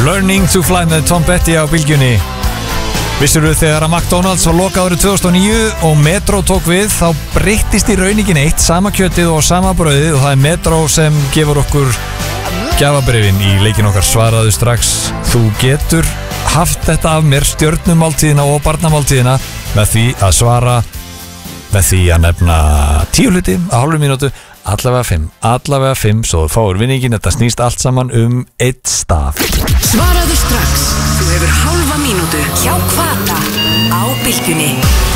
Learning to Fly með Tom Petty á bylgjunni. Vissir þú þegar að McDonald's var lokað árið 2009 og Metro tók við, þá breyttist í rauningin eitt, sama kjötið og sama brauðið, og það er Metro sem gefur okkur gjafabrifin í leikin okkar Svaraðu strax. Þú getur haft þetta af mér, stjörnumáltíðina og barnamáltíðina, með því að svara, með því að nefna 10 hluti á hálfri mínútu, allavega 5, svo þú fáir vinningin. Þetta snýst allt saman um 1 staf. Svaraðu strax, þú hefur hálfa mínútu hjá Hvata á bylgjunni.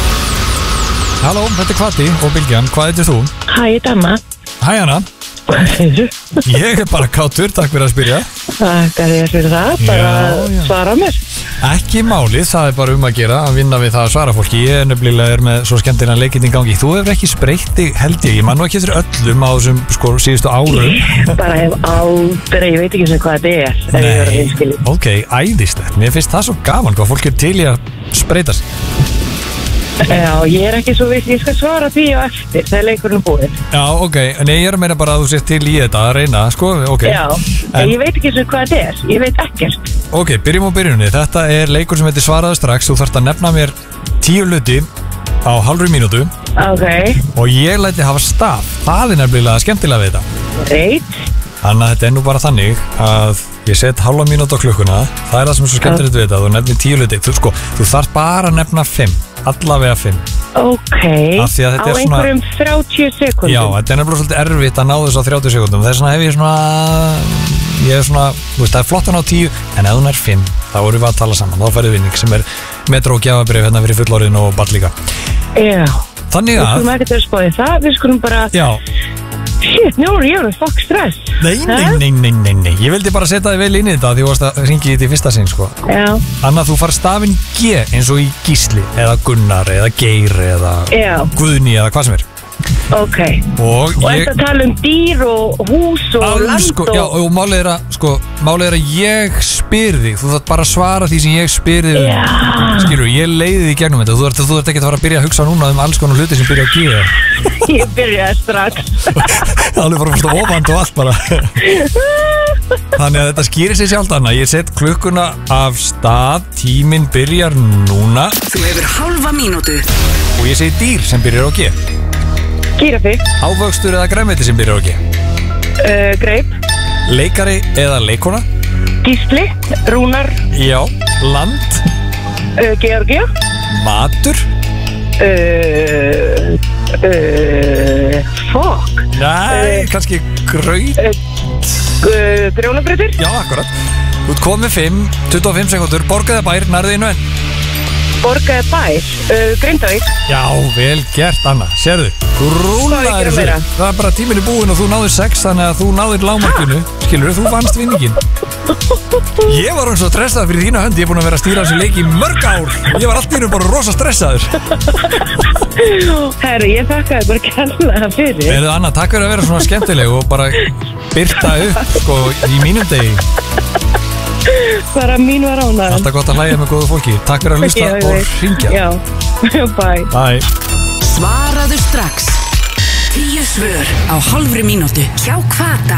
Halló, þetta er Hvati og bylgjan, hvað heitir þú? Hæ, Damma. Hæ Anna. Hvað segir þú? Ég er bara kátur, takk fyrir að spyrja. Takk að ég fyrir það, bara svara mér. Ekki málið, það er bara að gera að vinna við það að svara fólki. Ég nefnilega er með svo skemmtilega leikinn í gangi. Þú hefur ekki spreytt þig, held ég man nú ekki eftir öllum á þessum síðustu árum. Bara hef aldrei, ég veit ekki sem hvað þetta er. Nei, ok, æðislegt. Mér finnst það svo gaman hvað fólk er til í að spreyta sig. Já, ég er ekki svo viss, ég skal svara því á eftir, það er leikurinn búinn. Já, ok, en ég er að meina bara að þú sést til í þetta að reyna, sko, ok. Já, en ég veit ekki sem hvað þetta er, ég veit ekkert. Ok, byrjum á byrjunni. Þetta er leikur sem heitir Svaraðu strax. Þú þarft að nefna mér 10 hluti á hálfri mínútu. Ok. Og ég læti hafa staf. Það er nefnilega skemmtilega við þetta. Reit. Þannig að þetta er nú bara þannig að ég set hálfa mínútu á klukkuna. Það er það sem er svo skemmtilegt við þetta. Þú nefnir 10 hluti. Þú þarft bara að nefna 5. Allavega 5. Ok, á einhverjum 30 sekundum. Já, þetta er nefnilega svolítið erfitt að ná þessu á 30 sekundum. Þess vegna hef ég svona, þú veist, það er flott að ná 10, en ef hún er 5, þá erum við að tala saman. Þá færðu vinning sem er Metro og gjafabrif hérna fyrir fullorðin og barn líka. Já, þannig að við skulum ekkert að spáði það, við skulum bara. Já. Shit, nú er ég alveg fokk stress. Nei. Ég vildi bara setja þig vel inn í þetta því þú varst að ringi í þetta í fyrsta sinn, sko. Já. Anna, þú far stafinn G eins og í Gísli eða Gunnar eða Geir eða Guðni eða hvað sem er. Ok. Og þetta tala dýr og hús og land og... Já, og málið er að ég spyr þig. Þú þarf bara að svara því sem ég spyr þig. Já. Skilur, ég leiði þig gegnum þetta. Þú ert ekki að fara að byrja að hugsa núna um alls konar hluti sem byrja að gera. Ég byrjaði strax. Alveg bara fyrst ofand og allt bara. Þannig að þetta skýrir sig sjálf þarna. Ég set klukkuna af stað. Tíminn byrjar núna. Þú hefur hálfa mínútu. Og ég segi dýr sem byrjar á G. Gíraffi. Ávöxtur eða grænmeti sem byrjar á G. Greip. Leikari eða leikona. Gísli. Rúnar. Já. Land. Georgia. Matur. Fokk. Nei, kannski graut. Grjónabrautir. Já, akkurat. Þú ert komið 25 sekundur. Borgaði bær, nærðu innu enn. Borgaði bær. Grindavík. Já, vel gert, Anna. Sérðu, þú rúlaðir fyrir. Það er bara tíminn í búin og þú náðir 6, þannig að þú náðir lágmarkinu. Skilur, þú vannst vinningin. Ég var svo stressað fyrir þína hönd. Ég er búin að vera að stýra þessu leik í mörg ár. Ég var alltaf bara rosa stressaður. Herru, ég þakkaði bara kærlega fyrir. Heyrðu, Anna, takk fyrir að vera svona skemmtileg og bara byrta upp, sko, í mínum degi. Bara mín var ánægð. Alltaf gott að hlæja með góðu fólki. Takk fyrir að hlusta og hringja. Já, bye. Bye. Svaraðu strax. 10 svör á hálfri mínútu hjá Hvata.